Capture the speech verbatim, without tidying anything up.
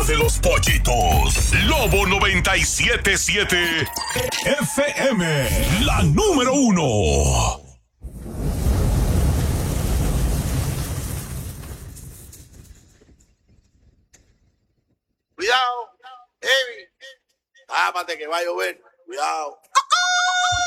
de los pollitos. Lobo noventa y siete punto siete F M, la número uno. Cuidado, Evi. Tápate que va a llover. Cuidado.